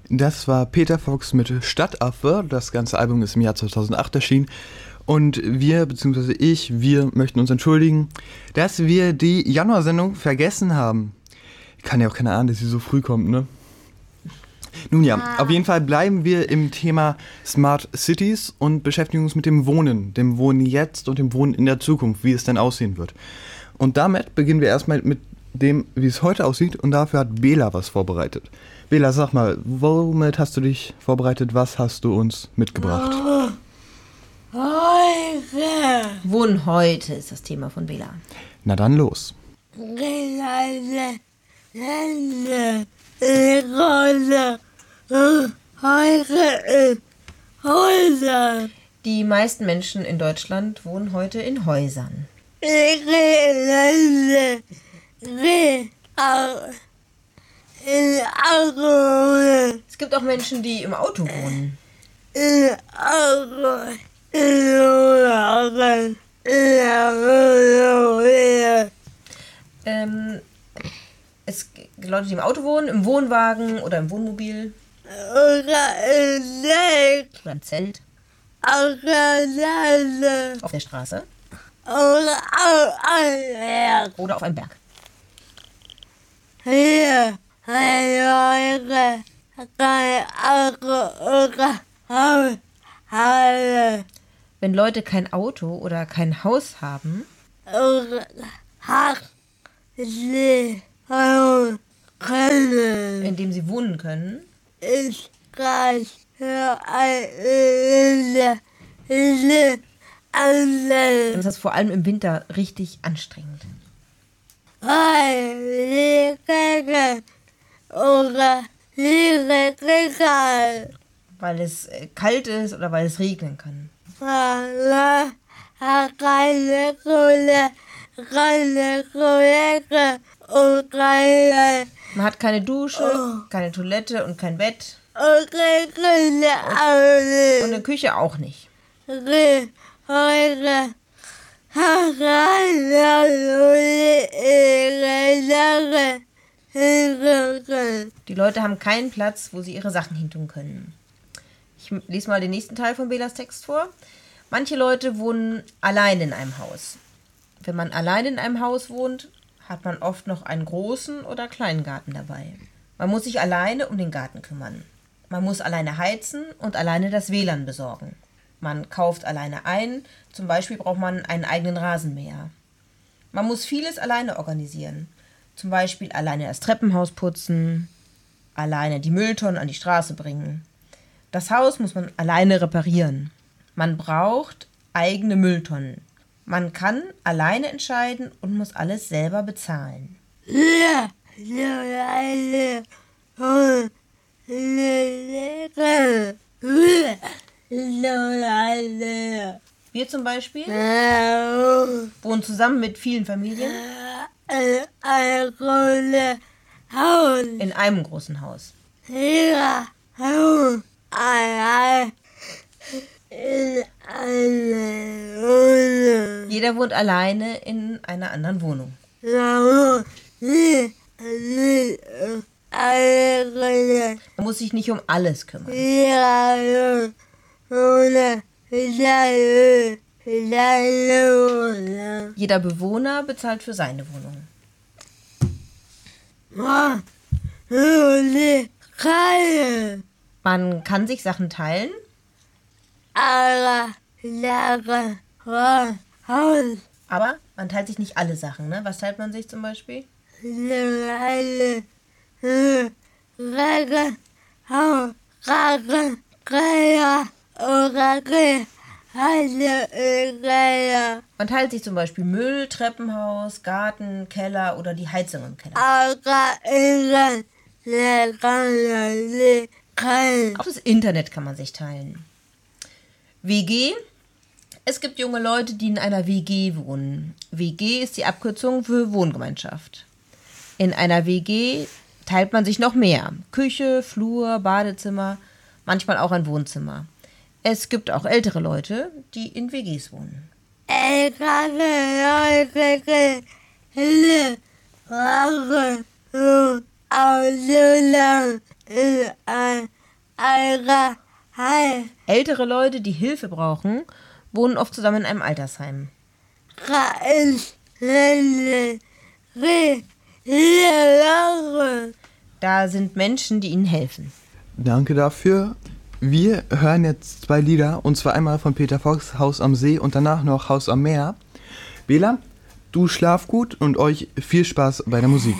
Das war Peter Fox mit Stadtaffe. Das ganze Album ist im Jahr 2008 erschienen. Und wir möchten uns entschuldigen, dass wir die Januarsendung vergessen haben. Kann ja auch keine Ahnung, dass sie so früh kommt, ne? Nun ja, auf jeden Fall bleiben wir im Thema Smart Cities und beschäftigen uns mit dem Wohnen jetzt und dem Wohnen in der Zukunft, wie es denn aussehen wird. Und damit beginnen wir erstmal mit dem, wie es heute aussieht, und dafür hat Bela was vorbereitet. Bela, sag mal, womit hast du dich vorbereitet? Was hast du uns mitgebracht? Heute. Wohnen heute ist das Thema von Bela. Na dann los. Häuser. Die meisten Menschen in Deutschland wohnen heute in Häusern. Es gibt auch Menschen, die im Auto wohnen. Es gibt Leute, die im Auto wohnen, im Wohnwagen oder im Wohnmobil. Oder im Zelt. Auf der Straße. Oder auf einem Berg. Wenn Leute kein Auto oder kein Haus haben, in dem sie wohnen können, dann ist das vor allem im Winter richtig anstrengend. Weil es kalt ist oder weil es regnen kann. Man hat keine Dusche, keine Toilette und kein Bett. Und eine Küche auch nicht. Die Leute haben keinen Platz, wo sie ihre Sachen hintun können. Ich lese mal den nächsten Teil von Belas Text vor. Manche Leute wohnen allein in einem Haus. Wenn man allein in einem Haus wohnt, hat man oft noch einen großen oder kleinen Garten dabei. Man muss sich alleine um den Garten kümmern. Man muss alleine heizen und alleine das WLAN besorgen. Man kauft alleine ein, zum Beispiel braucht man einen eigenen Rasenmäher. Man muss vieles alleine organisieren. Zum Beispiel alleine das Treppenhaus putzen, alleine die Mülltonnen an die Straße bringen. Das Haus muss man alleine reparieren. Man braucht eigene Mülltonnen. Man kann alleine entscheiden und muss alles selber bezahlen. Wir zum Beispiel wohnen zusammen mit vielen Familien in einem großen Haus. Jeder wohnt alleine in einer anderen Wohnung. Man muss sich nicht um alles kümmern. Jeder Bewohner bezahlt für seine Wohnung. Man kann sich Sachen teilen. Aber man teilt sich nicht alle Sachen, ne? Was teilt man sich zum Beispiel? Man teilt sich zum Beispiel Müll, Treppenhaus, Garten, Keller oder die Heizung im Keller. Auch das Internet kann man sich teilen. WG. Es gibt junge Leute, die in einer WG wohnen. WG ist die Abkürzung für Wohngemeinschaft. In einer WG teilt man sich noch mehr. Küche, Flur, Badezimmer, manchmal auch ein Wohnzimmer. Es gibt auch ältere Leute, die in WGs wohnen. Alter, Heil, Ältere Leute, die Hilfe brauchen, wohnen oft zusammen in einem Altersheim. Reis, Da sind Menschen, die ihnen helfen. Danke dafür. Wir hören jetzt 2 Lieder, und zwar einmal von Peter Fox, Haus am See, und danach noch Haus am Meer. Bela, du schlaf gut und euch viel Spaß bei der Musik.